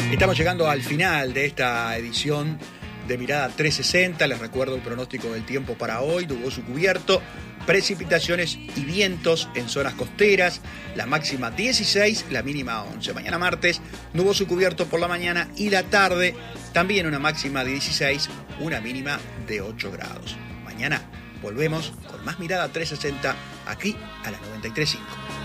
Estamos llegando al final de esta edición de Mirada 360. Les recuerdo el pronóstico del tiempo para hoy. Nuboso cubierto, precipitaciones y vientos en zonas costeras. La máxima 16, la mínima 11. Mañana martes, nuboso cubierto por la mañana y la tarde. También una máxima de 16, una mínima de 8 grados. Mañana volvemos con más Mirada 360 aquí a las 93.5.